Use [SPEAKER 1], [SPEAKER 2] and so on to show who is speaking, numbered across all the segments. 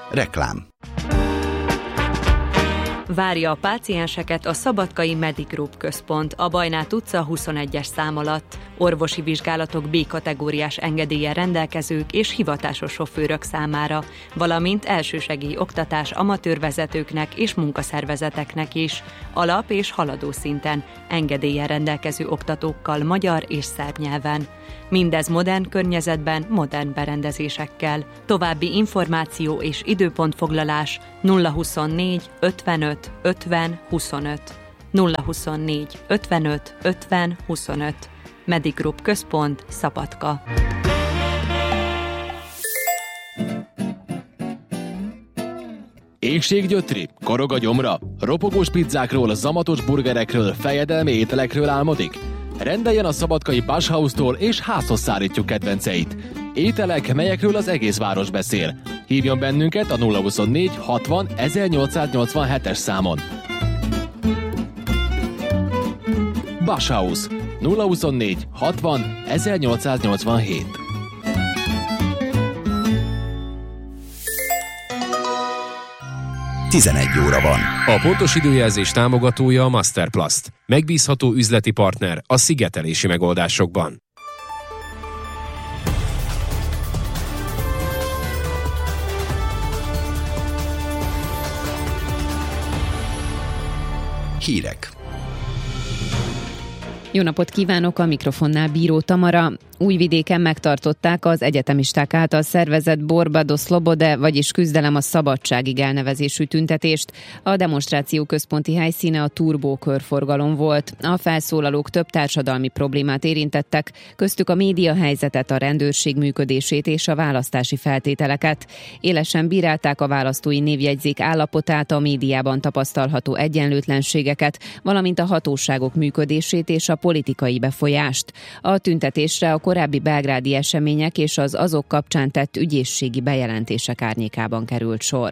[SPEAKER 1] Reklám.
[SPEAKER 2] Várja a pácienseket a Szabadkai Medigroup központ, a Bajnát utca 21-es szám alatt. Orvosi vizsgálatok B-kategóriás engedéllyel rendelkezők és hivatásos sofőrök számára, valamint elsősegély oktatás amatőrvezetőknek és munkaszervezeteknek is, alap- és haladó szinten, engedéllyel rendelkező oktatókkal magyar és szerb nyelven. Mindez modern környezetben, modern berendezésekkel. További információ és időpontfoglalás 024 55 50 25. 024 55 50 25. Medigroup központ, Szabadka.
[SPEAKER 3] Éhséggyötri, korog a gyomra, ropogós pizzákról, zamatos burgerekről, fejedelmi ételekről álmodik? Rendeljen a szabadkai Bashhaus-tól és házhoz szállítjuk kedvenceit. Ételek, melyekről az egész város beszél. Hívjon bennünket a 024 60 1887-es számon. Bashhaus 024 60 1887.
[SPEAKER 1] Óra van.
[SPEAKER 4] A pontos időjelzés támogatója a Masterplast. Megbízható üzleti partner a szigetelési megoldásokban.
[SPEAKER 1] Hírek.
[SPEAKER 5] Jó napot kívánok, a mikrofonnál Bíró Tamara. Újvidéken megtartották az egyetemisták által szervezett Borba do Slobode, vagyis Küzdelem a szabadságig elnevezésű tüntetést. A demonstráció központi helyszíne a Turbó körforgalom volt. A felszólalók több társadalmi problémát érintettek, köztük a média helyzetet, a rendőrség működését és a választási feltételeket. Élesen bírálták a választói névjegyzék állapotát, a médiában tapasztalható egyenlőtlenségeket, valamint a hatóságok működését és a politikai befolyást. A tüntetésre a korábbi belgrádi események és az azok kapcsán tett ügyészségi bejelentések árnyékában került sor.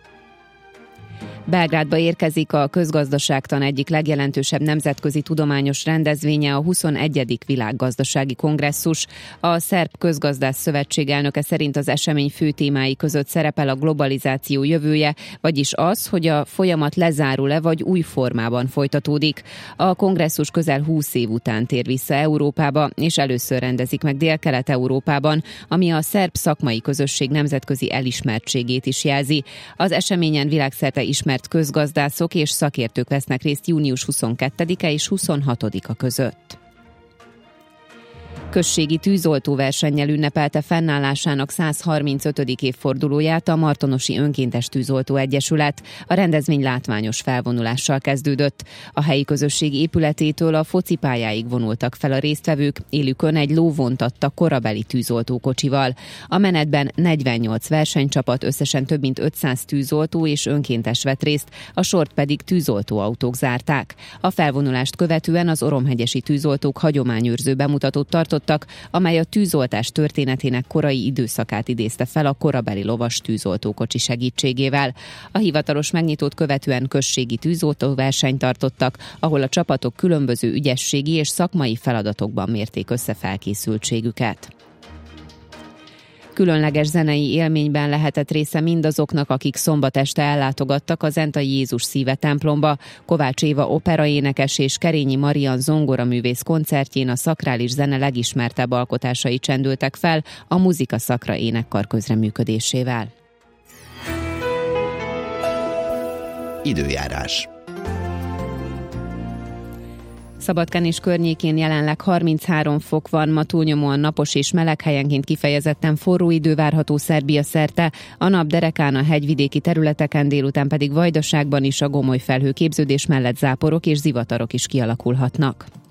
[SPEAKER 5] Belgrádba érkezik a közgazdaságtan egyik legjelentősebb nemzetközi tudományos rendezvénye, a 21. világgazdasági kongresszus. A Szerb Közgazdász Szövetség elnöke szerint az esemény fő témái között szerepel a globalizáció jövője, vagyis az, hogy a folyamat lezárul-e vagy új formában folytatódik. A kongresszus közel 20 év után tér vissza Európába, és először rendezik meg Dél-Kelet-Európában, ami a szerb szakmai közösség nemzetközi elismertségét is jelzi. Az eseményen világszerte ismert közgazdászok és szakértők vesznek részt június 22-e és 26-a között. Községi tűzoltóversennyel ünnepelte fennállásának 135. évfordulóját a Martonosi Önkéntes Tűzoltó Egyesület. A rendezvény látványos felvonulással kezdődött. A helyi közösség épületétől a focipályáig vonultak fel a résztvevők, élükön egy ló vontatta korabeli tűzoltókocsival. A menetben 48 versenycsapat, összesen több mint 500 tűzoltó és önkéntes vett részt, a sort pedig tűzoltóautók zárták. A felvonulást követően az oromhegyesi tűzoltók hagyományőrző bemutatót tartottak, amely a tűzoltás történetének korai időszakát idézte fel a korabeli lovas tűzoltókocsi segítségével. A hivatalos megnyitót követően községi tűzoltóversenyt tartottak, ahol a csapatok különböző ügyességi és szakmai feladatokban mérték össze felkészültségüket. Különleges zenei élményben lehetett része mindazoknak, akik szombat este ellátogattak a Zentai Jézus Szíve templomba. Kovács Éva operaénekes és Kerényi Marian zongoraművész koncertjén a szakrális zene legismertebb alkotásai csendültek fel a Muzika Szakra énekkar közreműködésével.
[SPEAKER 1] Időjárás.
[SPEAKER 5] Szabadkán és környékén jelenleg 33 fok van, ma túlnyomóan napos és meleg, helyenként kifejezetten forró idő várható Szerbia szerte. A nap derekán a hegyvidéki területeken, délután pedig Vajdaságban is a gomoly felhőképződés mellett záporok és zivatarok is kialakulhatnak.